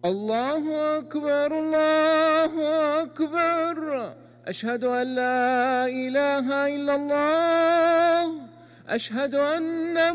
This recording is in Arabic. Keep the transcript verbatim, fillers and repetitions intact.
الله أكبر الله أكبر. أشهد أن لا إله إلا الله. أشهد أن